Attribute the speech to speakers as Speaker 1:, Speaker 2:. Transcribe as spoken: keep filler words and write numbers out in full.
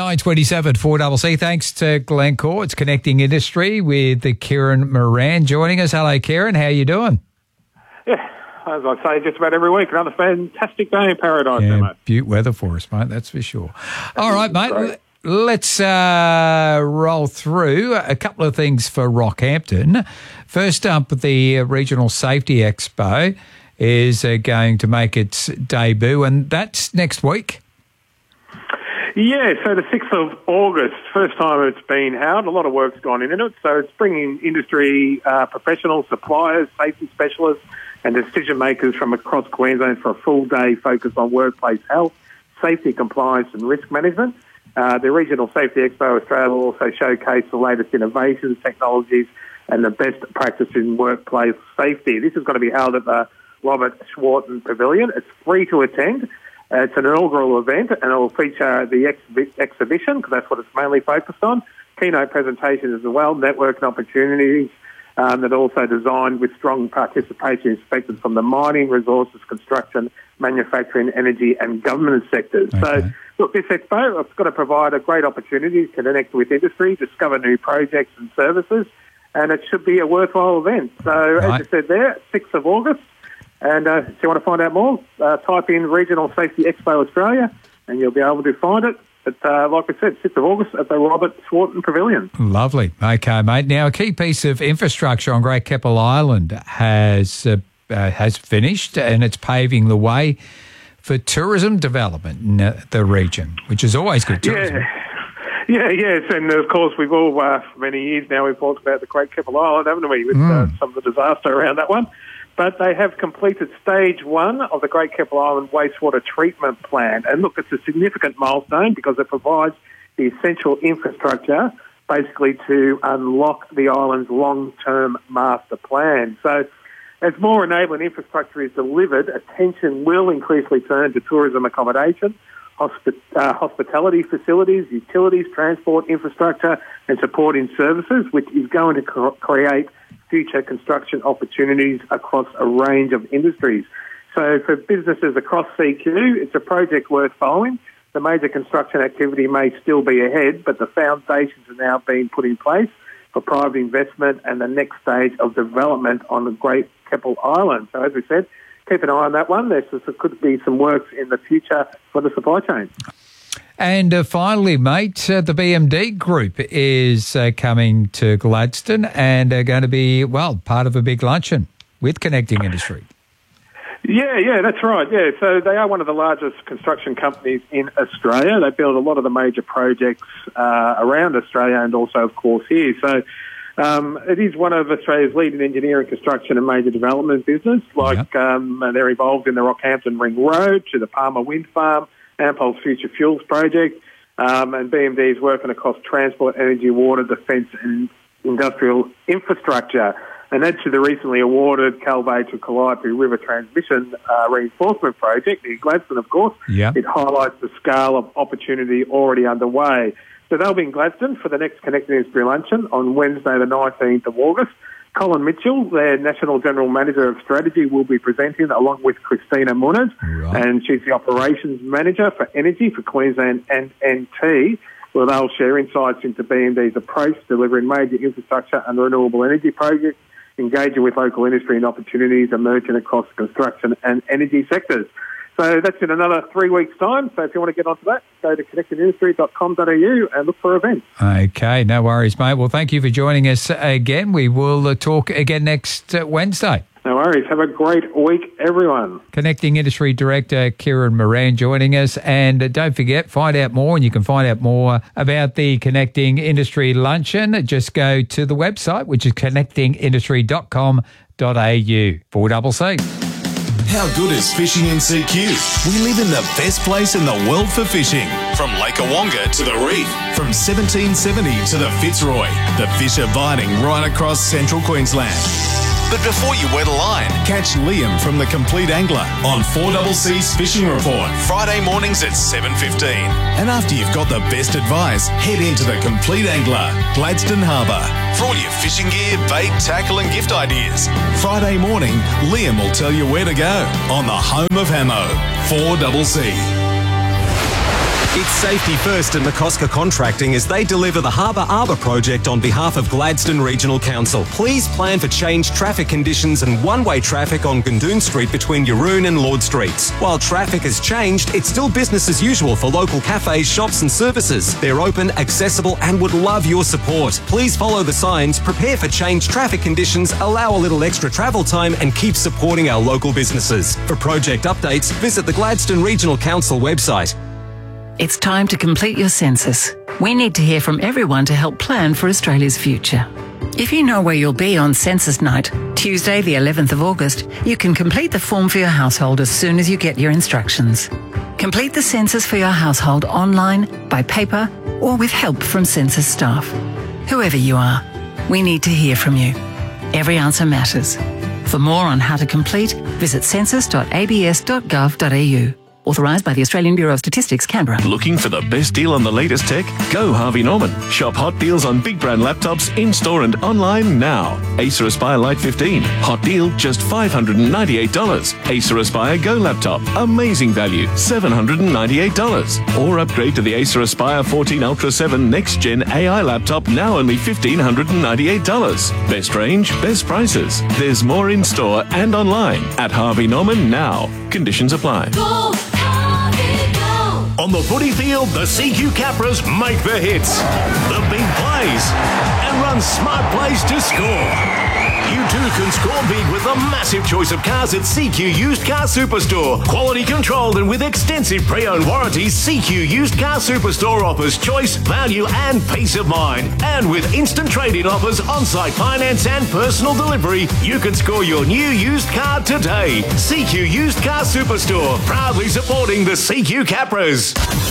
Speaker 1: nine twenty-seven, four C C. Thanks to Glencore. It's Connecting Industry with the Kieran Moran joining us. Hello, Kieran. How are you doing?
Speaker 2: Yeah, as I say just about every week, another fantastic day in paradise,
Speaker 1: yeah,
Speaker 2: mate.
Speaker 1: Beaut weather for us, mate, that's for sure. All right, mate,
Speaker 2: Great.
Speaker 1: let's uh, roll through a couple of things for Rockhampton. First up, the Regional Safety Expo is uh, going to make its debut, and that's next week.
Speaker 2: Yeah, so the sixth of August, first time it's been held. A lot of work's gone into it. So it's bringing industry uh, professionals, suppliers, safety specialists and decision makers from across Queensland for a full day focused on workplace health, safety, compliance and risk management. Uh, the Regional Safety Expo Australia will also showcase the latest innovations, technologies and the best practice in workplace safety. This is going to be held at the Robert Schwarten Pavilion. It's free to attend. Uh, it's an inaugural event and it will feature the ex- exhibition because that's what it's mainly focused on. Keynote presentations as well, networking opportunities um, that are also designed with strong participation expected from the mining, resources, construction, manufacturing, energy and government sectors. Okay. So, look, this expo it's got to provide a great opportunity to connect with industry, discover new projects and services, and it should be a worthwhile event. So, right. as you said there, sixth of August. And uh, if you want to find out more, uh, type in Regional Safety Expo Australia and you'll be able to find it. But uh, like I said, sixth of August at the Robert Schwarten Pavilion.
Speaker 1: Lovely. Okay, mate. Now, a key piece of infrastructure on Great Keppel Island has uh, uh, has finished and it's paving the way for tourism development in uh, the region, which is always good tourism.
Speaker 2: Yeah. Yeah, yes, and of course we've all, uh, for many years now, we've talked about the Great Keppel Island, haven't we, with mm. uh, some of the disaster around that one. But they have completed stage one of the Great Keppel Island wastewater treatment plant. And look, it's a significant milestone because it provides the essential infrastructure basically to unlock the island's long-term master plan. So as more enabling infrastructure is delivered, attention will increasingly turn to tourism accommodation, hospi- uh, hospitality facilities, utilities, transport infrastructure and supporting services, which is going to co- create future construction opportunities across a range of industries. So for businesses across C Q, it's a project worth following. The major construction activity may still be ahead, but the foundations are now being put in place for private investment and the next stage of development on the Great Keppel Island. So as we said, keep an eye on that one. There could be some works in the future for the supply chain.
Speaker 1: And uh, finally, mate, uh, the B M D Group is uh, coming to Gladstone and are going to be, well, part of a big luncheon with Connecting Industry.
Speaker 2: Yeah, yeah, that's right. Yeah, so they are one of the largest construction companies in Australia. They build a lot of the major projects uh, around Australia and also, of course, here. So um, it is one of Australia's leading engineering, construction and major development business. Like yep. um, they're involved in the Rockhampton Ring Road to the Palmer Wind Farm, Ampol's Future Fuels project, um, and B M D is working across transport, energy, water, defence and industrial infrastructure. And add to the recently awarded Calvé to Calliope River Transmission uh, Reinforcement Project in Gladstone, of course,
Speaker 1: yep.
Speaker 2: it highlights the scale of opportunity already underway. So they'll be in Gladstone for the next Connecting Industry Luncheon on Wednesday the nineteenth of August. Colin Mitchell, their National General Manager of Strategy, will be presenting along with Christina Muniz, right. and she's the Operations Manager for Energy for Queensland and N T, where they'll share insights into B M D's approach to delivering major infrastructure and renewable energy projects, engaging with local industry and opportunities emerging across the construction and energy sectors. So that's in another three weeks' time. So if you want to get onto that, go to connected industry dot com dot a u and look for events.
Speaker 1: Okay, no worries, mate. Well, thank you for joining us again. We will uh, talk again next uh, Wednesday.
Speaker 2: No worries. Have a great week, everyone.
Speaker 1: Connecting Industry Director Kieran Moran joining us. And uh, don't forget, find out more, and you can find out more about the Connecting Industry Luncheon. Just go to the website, which is connecting industry dot com dot a u. four C C.
Speaker 3: How good is fishing in C Q? We live in the best place in the world for fishing. From Lake Awonga to the reef, from seventeen seventy to the Fitzroy, the fish are biting right across central Queensland. But before you wet a line, catch Liam from The Complete Angler on four C C's Fishing Report, Friday mornings at seven fifteen. And after you've got the best advice, head into The Complete Angler, Gladstone Harbour, for all your fishing gear, bait, tackle and gift ideas. Friday morning, Liam will tell you where to go on the home of Hamo, four C C. It's
Speaker 4: safety first in McCosker Contracting as they deliver the Harbour Arbour project on behalf of Gladstone Regional Council. Please plan for changed traffic conditions and one-way traffic on Gundoon Street between Yaroon and Lord Streets. While traffic has changed, it's still business as usual for local cafes, shops and services. They're open, accessible and would love your support. Please follow the signs, prepare for changed traffic conditions, allow a little extra travel time and keep supporting our local businesses. For project updates, visit the Gladstone Regional Council website.
Speaker 5: It's time to complete your census. We need to hear from everyone to help plan for Australia's future. If you know where you'll be on census night, Tuesday the eleventh of August, you can complete the form for your household as soon as you get your instructions. Complete the census for your household online, by paper, or with help from census staff. Whoever you are, we need to hear from you. Every answer matters. For more on how to complete, visit census dot a b s dot gov dot a u. Authorised by the Australian Bureau of Statistics, Canberra.
Speaker 6: Looking for the best deal on the latest tech? Go Harvey Norman. Shop hot deals on big brand laptops in-store and online now. Acer Aspire Lite fifteen. Hot deal, just five hundred ninety-eight dollars. Acer Aspire Go laptop. Amazing value, seven hundred ninety-eight dollars. Or upgrade to the Acer Aspire fourteen Ultra seven Next Gen A I laptop, now only one thousand five hundred ninety-eight dollars. Best range, best prices. There's more in-store and online at Harvey Norman now. Conditions apply.
Speaker 7: Go! On the footy field, the C Q Capras make the hits, the big plays, and run smart plays to score. You too can score big with a massive choice of cars at C Q Used Car Superstore. Quality controlled and with extensive pre-owned warranties, C Q Used Car Superstore offers choice, value and peace of mind. And with instant trade-in offers, on-site finance and personal delivery, you can score your new used car today. C Q Used Car Superstore, proudly supporting the C Q Capras.